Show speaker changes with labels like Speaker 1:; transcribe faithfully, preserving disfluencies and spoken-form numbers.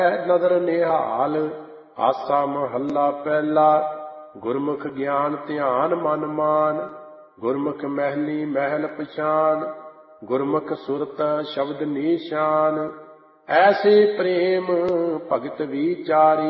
Speaker 1: ਨਦਰ ਨਿਹਾਲ। ਆਸਾ ਮਹੱਲਾ ਪਹਿਲਾ। ਗੁਰਮੁਖ ਗਿਆਨ ਧਿਆਨ ਮਨ ਮਾਨ। ਗੁਰਮੁਖ ਮਹਿਲੀ ਮਹਿਲ ਪਛਾਨ। ਗੁਰਮੁਖ ਸੁਰਤ ਸ਼ਬਦ ਨੀਸ਼ਾਨ। ਐਸੇ ਪ੍ਰੇਮ ਭਗਤ ਵਿਚਾਰੀ।